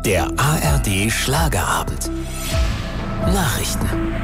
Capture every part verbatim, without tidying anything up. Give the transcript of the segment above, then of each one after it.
Der A R D Schlagerabend. Nachrichten.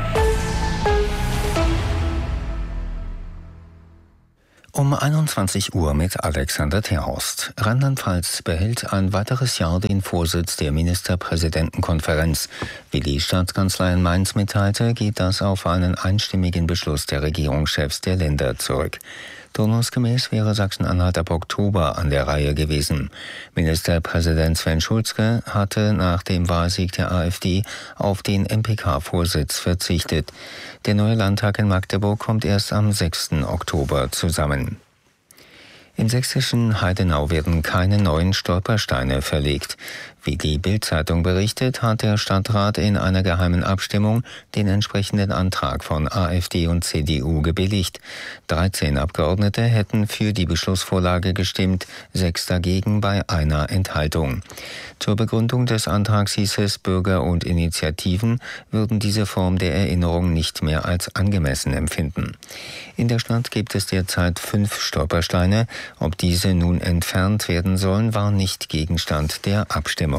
Um einundzwanzig Uhr mit Alexander Terhorst. Rheinland-Pfalz behält ein weiteres Jahr den Vorsitz der Ministerpräsidentenkonferenz. Wie die Staatskanzlei in Mainz mitteilte, geht das auf einen einstimmigen Beschluss der Regierungschefs der Länder zurück. Turnusgemäß wäre Sachsen-Anhalt ab Oktober an der Reihe gewesen. Ministerpräsident Sven Schulze hatte nach dem Wahlsieg der AfD auf den M P K-Vorsitz verzichtet. Der neue Landtag in Magdeburg kommt erst am sechsten Oktober zusammen. Im sächsischen Heidenau werden keine neuen Stolpersteine verlegt. Wie die Bild-Zeitung berichtet, hat der Stadtrat in einer geheimen Abstimmung den entsprechenden Antrag von AfD und C D U gebilligt. dreizehn Abgeordnete hätten für die Beschlussvorlage gestimmt, sechs dagegen bei einer Enthaltung. Zur Begründung des Antrags hieß es, Bürger und Initiativen würden diese Form der Erinnerung nicht mehr als angemessen empfinden. In der Stadt gibt es derzeit fünf Stolpersteine. Ob diese nun entfernt werden sollen, war nicht Gegenstand der Abstimmung.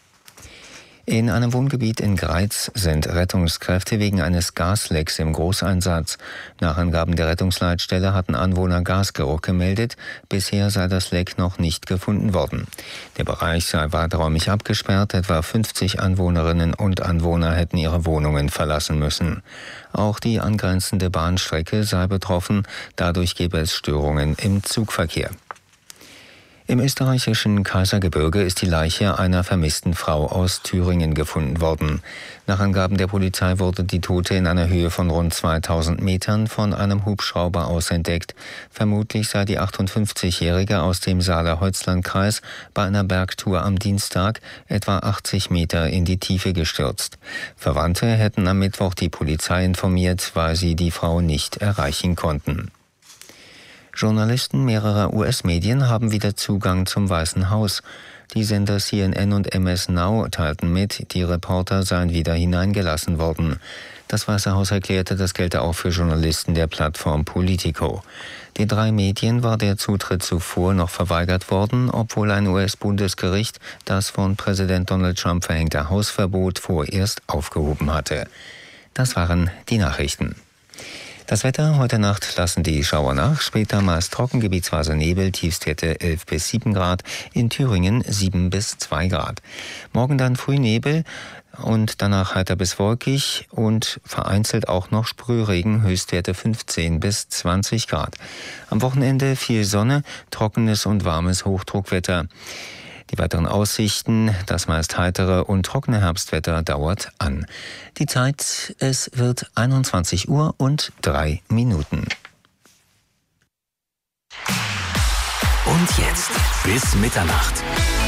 In einem Wohngebiet in Greiz sind Rettungskräfte wegen eines Gaslecks im Großeinsatz. Nach Angaben der Rettungsleitstelle hatten Anwohner Gasgeruch gemeldet. Bisher sei das Leck noch nicht gefunden worden. Der Bereich sei weiträumig abgesperrt. Etwa fünfzig Anwohnerinnen und Anwohner hätten ihre Wohnungen verlassen müssen. Auch die angrenzende Bahnstrecke sei betroffen. Dadurch gebe es Störungen im Zugverkehr. Im österreichischen Kaisergebirge ist die Leiche einer vermissten Frau aus Thüringen gefunden worden. Nach Angaben der Polizei wurde die Tote in einer Höhe von rund zweitausend Metern von einem Hubschrauber aus entdeckt. Vermutlich sei die achtundfünfzigjährige aus dem Saale-Holzland-Kreis bei einer Bergtour am Dienstag etwa achtzig Meter in die Tiefe gestürzt. Verwandte hätten am Mittwoch die Polizei informiert, weil sie die Frau nicht erreichen konnten. Journalisten mehrerer U S-Medien haben wieder Zugang zum Weißen Haus. Die Sender C N N und M S Now teilten mit, die Reporter seien wieder hineingelassen worden. Das Weiße Haus erklärte, das gelte auch für Journalisten der Plattform Politico. Den drei Medien war der Zutritt zuvor noch verweigert worden, obwohl ein U S-Bundesgericht das von Präsident Donald Trump verhängte Hausverbot vorerst aufgehoben hatte. Das waren die Nachrichten. Das Wetter: Heute Nacht lassen die Schauer nach, später meist trocken, gebietsweise Nebel, Tiefstwerte elf bis sieben Grad, in Thüringen sieben bis zwei Grad. Morgen dann früh Nebel und danach heiter bis wolkig und vereinzelt auch noch Sprühregen, Höchstwerte fünfzehn bis zwanzig Grad. Am Wochenende viel Sonne, trockenes und warmes Hochdruckwetter. Die weiteren Aussichten: das meist heitere und trockene Herbstwetter dauert an. Die Zeit: es wird einundzwanzig Uhr und drei Minuten. Und jetzt bis Mitternacht.